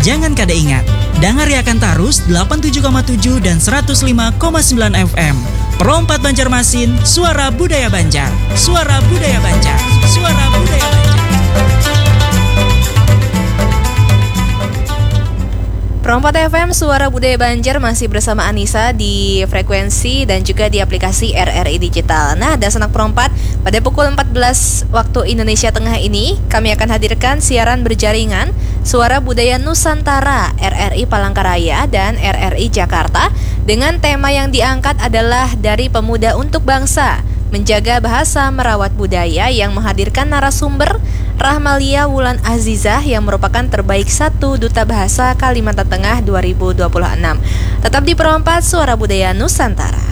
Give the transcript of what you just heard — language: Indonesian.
Jangan kada ingat, dangariakan tarus 87,7 dan 105,9 FM. Pro 4 Banjarmasin, suara budaya Banjar. Suara budaya Banjar. Suara budaya Banjar. Pro 4 FM Suara Budaya Banjar masih bersama Anissa di frekuensi dan juga di aplikasi RRI Digital. Nah, dan Sanak Pro 4, pada pukul 14 waktu Indonesia Tengah ini, kami akan hadirkan siaran berjaringan Suara Budaya Nusantara RRI Palangkaraya dan RRI Jakarta dengan tema yang diangkat adalah Dari Pemuda untuk Bangsa, Menjaga Bahasa Merawat Budaya, yang menghadirkan narasumber Rahmalia Wulan Azizah yang merupakan terbaik 1 Duta Bahasa Kalimantan Tengah 2026. Tetap di Pro 4 Suara Budaya Nusantara.